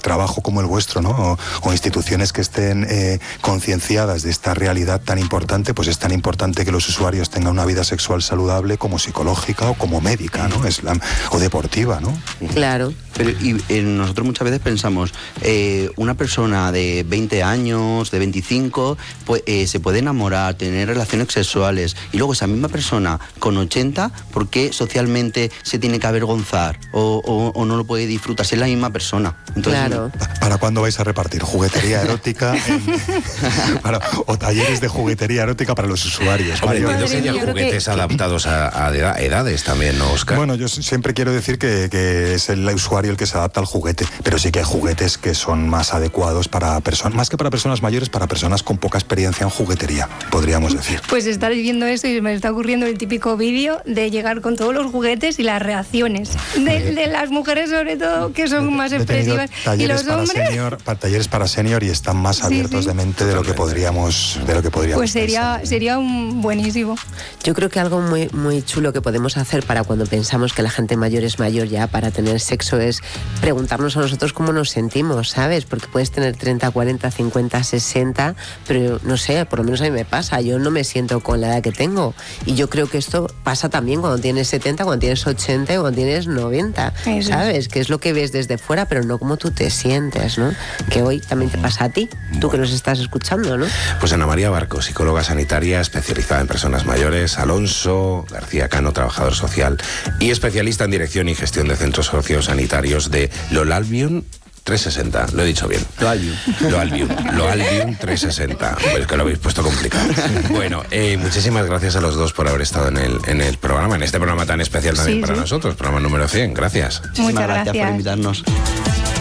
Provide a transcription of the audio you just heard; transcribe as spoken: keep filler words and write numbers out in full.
trabajo como el vuestro, ¿no? O, o instituciones que estén eh, concienciadas de esta realidad tan importante, pues es tan importante que los usuarios tengan una vida sexual saludable como psicológica o como médica, ¿no? Es la, o deportiva, ¿no? Claro. Pero y, eh, nosotros muchas veces pensamos, eh, una persona de veinte años, de veinticinco, pues eh, se puede enamorar, tener relaciones sexuales, y luego esa misma persona con ochenta, ¿por qué socialmente se tiene que avergonzar o, o, o no lo puede disfrutar? Si es la misma persona. Entonces, claro. ¿Para cuándo vais a repartir juguetería erótica en, para, o talleres de juguetería erótica para los usuarios? Hombre, Mario? entiendo que hayan juguetes que... adaptados a, a edad, edades también, ¿no, Óscar? Bueno, yo siempre quiero decir que, que es el usuario el que se adapta al juguete, pero sí que hay juguetes que son más adecuados para personas, más que para personas mayores, para personas con poca experiencia en juguetería, podríamos decir. Pues estar viendo eso y me está ocurriendo el típico vídeo de llegar con todos los juguetes y las reacciones de, de las mujeres, sobre todo, que son más expresivas, y los hombres para senior, para talleres para senior, y están más abiertos sí, sí. de mente de lo que podríamos de lo que podríamos pues sería pensar. Sería un buenísimo. Yo creo que algo muy muy chulo que podemos hacer para cuando pensamos que la gente mayor es mayor ya para tener sexo es preguntarnos a nosotros cómo nos sentimos, ¿sabes? Porque puedes tener treinta, cuarenta, cincuenta, sesenta, pero no sé, por lo menos a mí me pasa, yo no me siento con la edad que tengo, y yo creo que esto pasa también cuando tienes setenta, cuando tienes ochenta y cuando tienes noventa, Eso. ¿sabes? Que es lo que ves desde fuera, pero no como tú te sientes, ¿no? Que hoy también te pasa a ti, tú que nos estás escuchando, ¿no? Pues Ana María Barco, psicóloga sanitaria especializada en personas mayores, Alonso García Cano, trabajador social y especialista en dirección y gestión de centros sociosanitarios de Loalbion trescientos sesenta, lo he dicho bien. Loalbion. Loalbion, Loalbion trescientos sesenta. Pues que lo habéis puesto complicado. Bueno, eh, muchísimas gracias a los dos por haber estado en el, en el programa, en este programa tan especial también sí, para sí. nosotros, programa número cien. Gracias. Muchas Muchísimas gracias. gracias por invitarnos.